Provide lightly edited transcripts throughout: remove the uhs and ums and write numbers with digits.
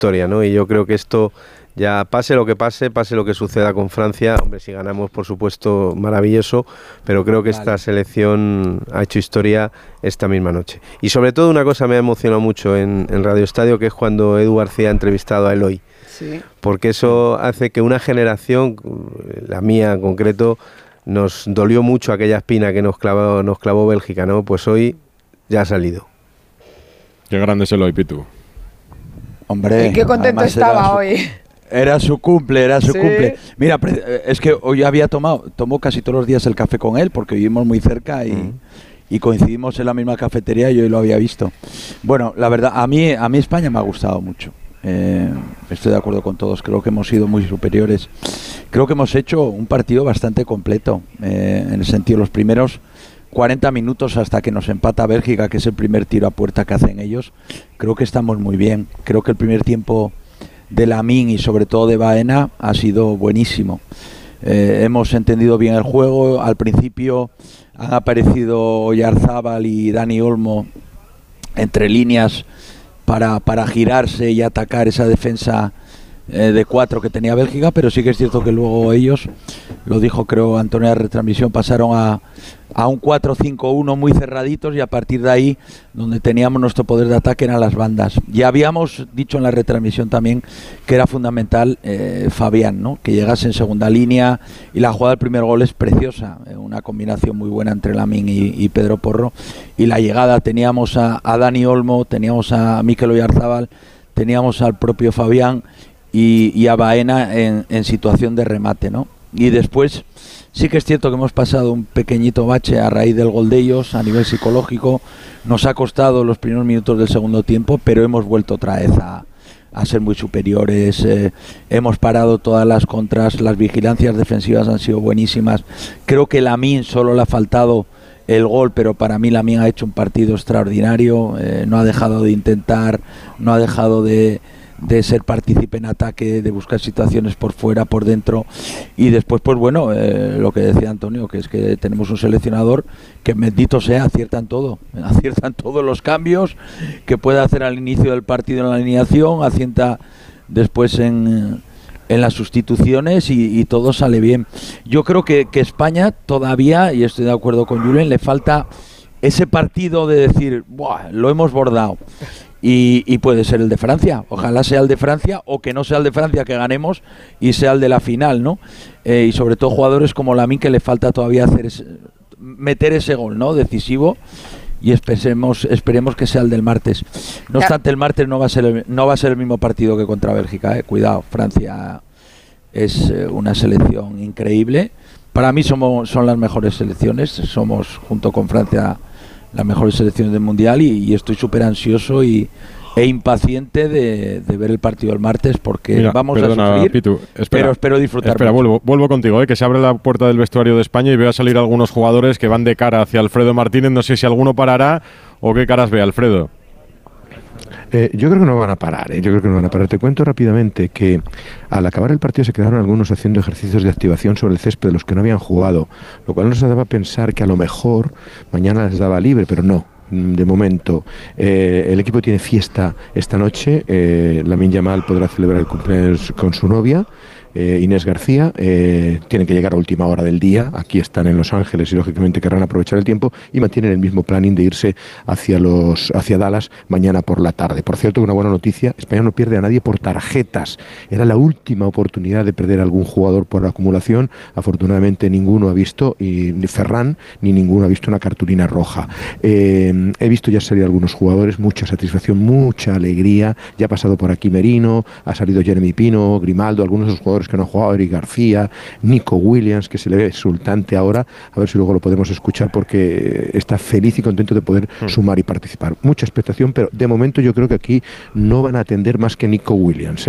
victoria, ¿no? Y yo creo que esto, ya pase lo que suceda con Francia, hombre, si ganamos, por supuesto, maravilloso, pero creo que esta selección ha hecho historia esta misma noche. Y sobre todo una cosa me ha emocionado mucho en Radio Estadio, que es cuando Edu García ha entrevistado a Eloy. Sí. Porque eso hace que una generación, la mía en concreto, nos dolió mucho aquella espina que nos clavó Bélgica, ¿no? Pues hoy ya ha salido. Qué grande es Eloy, Pitu. Hombre, y qué contento estaba hoy. Era su cumple. Mira, es que hoy tomó casi todos los días el café con él, porque vivimos muy cerca y coincidimos en la misma cafetería y hoy lo había visto. Bueno, la verdad, a mí España me ha gustado mucho. Estoy de acuerdo con todos, creo que hemos sido muy superiores. Creo que hemos hecho un partido bastante completo, en el sentido, los primeros 40 minutos hasta que nos empata Bélgica, que es el primer tiro a puerta que hacen ellos, creo que estamos muy bien. Creo que el primer tiempo de Lamine y sobre todo de Baena ha sido buenísimo. Hemos entendido bien el juego. Al principio han aparecido Oyarzábal y Dani Olmo entre líneas para girarse y atacar esa defensa de 4 que tenía Bélgica, pero sí que es cierto que luego ellos, lo dijo creo Antonio en la retransmisión, pasaron a un 4-5-1 muy cerraditos, y a partir de ahí donde teníamos nuestro poder de ataque eran las bandas. Ya habíamos dicho en la retransmisión también que era fundamental Fabián, ¿no? Que llegase en segunda línea, y la jugada del primer gol es preciosa, una combinación muy buena entre Lamine y Pedro Porro, y la llegada teníamos a Dani Olmo, teníamos a Mikel Oyarzábal, teníamos al propio Fabián y a Baena en situación de remate, ¿no? Y después sí que es cierto que hemos pasado un pequeñito bache a raíz del gol de ellos a nivel psicológico. Nos ha costado los primeros minutos del segundo tiempo, pero hemos vuelto otra vez a ser muy superiores. Hemos parado todas las contras, las vigilancias defensivas han sido buenísimas. Creo que Lamine solo le ha faltado el gol, pero para mí Lamine ha hecho un partido extraordinario. No ha dejado de intentar, no ha dejado de ser partícipe en ataque, de buscar situaciones por fuera, por dentro. Y después, pues bueno, lo que decía Antonio, que es que tenemos un seleccionador que, bendito sea, aciertan todos los cambios que puede hacer al inicio del partido en la alineación, acierta después en las sustituciones, y todo sale bien. Yo creo que España todavía, y estoy de acuerdo con Julen, le falta ese partido de decir, ¡buah!, lo hemos bordado. Y puede ser el de Francia, ojalá sea el de Francia, o que no sea el de Francia, que ganemos y sea el de la final, ¿no? Y sobre todo jugadores como Lamine, que le falta todavía meter ese gol, ¿no?, decisivo, y esperemos que sea el del martes. No obstante, el martes no va a ser el mismo partido que contra Bélgica, cuidado. Francia es una selección increíble. Para mí son las mejores selecciones, somos junto con Francia las mejores selecciones del Mundial, y estoy súper ansioso e impaciente de ver el partido el martes, porque vamos a sufrir, Pitu, pero espero disfrutar. Espera, vuelvo contigo, que se abre la puerta del vestuario de España y veo a salir algunos jugadores que van de cara hacia Alfredo Martínez. No sé si alguno parará o qué caras ve Alfredo. Yo creo que no van a parar, Te cuento rápidamente que al acabar el partido se quedaron algunos haciendo ejercicios de activación sobre el césped de los que no habían jugado, lo cual nos daba a pensar que a lo mejor mañana les daba libre, pero no. De momento, el equipo tiene fiesta esta noche. Lamine Yamal podrá celebrar el cumpleaños con su novia, Inés García. Tienen que llegar a última hora del día. Aquí están en Los Ángeles y lógicamente querrán aprovechar el tiempo, y mantienen el mismo planning de irse hacia Dallas mañana por la tarde. Por cierto, una buena noticia: España no pierde a nadie por tarjetas. Era la última oportunidad de perder a algún jugador por acumulación. Afortunadamente ninguno ha visto, ni Ferran ni ninguno ha visto una cartulina roja. He visto ya salir algunos jugadores, mucha satisfacción, mucha alegría. Ya ha pasado por aquí Merino, ha salido Jeremy Pino, Grimaldo, algunos de los jugadores que no han jugado, Eric García, Nico Williams, que se le ve exultante ahora. A ver si luego lo podemos escuchar, porque está feliz y contento de poder sumar y participar. Mucha expectación, pero de momento yo creo que aquí no van a atender más que Nico Williams,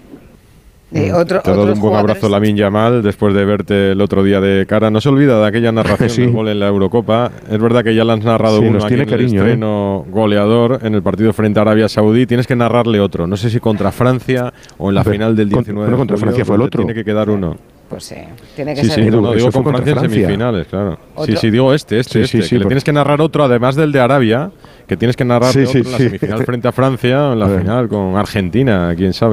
Te ha dado un buen abrazo Lamine Yamal después de verte el otro día de cara. No se olvida de aquella narración del gol en la Eurocopa. Es verdad que ya le has narrado uno aquí en el estreno goleador en el partido frente a Arabia Saudí. Tienes que narrarle otro. No sé si contra Francia o en la final del 19. No, contra Francia fue el otro. Tiene que quedar uno. Pues sí, tiene que ser. Sí, no, digo con Francia en semifinales, claro. Sí, digo este. Sí, que le tienes que narrar otro, además del de Arabia, que tienes que narrar otro en la semifinal frente a Francia o en la final con Argentina, quién sabe.